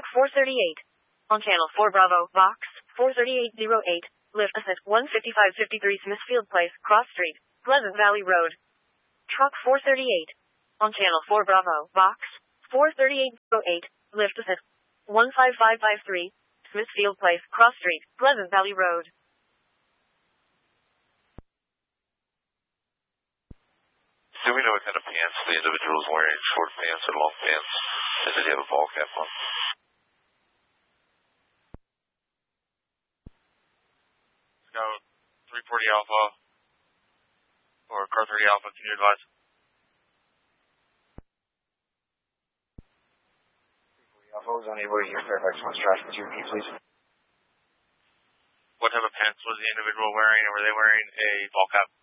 438. On channel 4 Bravo, Vox, 43808. Lift assist 15553 Smithfield Place, Cross Street, Pleasant Valley Road. Truck 438. On channel 4 Bravo, Vox, 43808. Lift assist 15553 Smithfield Place, Cross Street, Pleasant Valley Road. Do we know what kind of pants the individual is wearing? Short pants or long pants? And did he have a ball cap on? Scout 340 Alpha or Car 30 Alpha, can you advise? 340 Alpha was unable to hear Fairfax 1's traffic. Could you repeat, please? What type of pants was the individual wearing, and were they wearing a ball cap?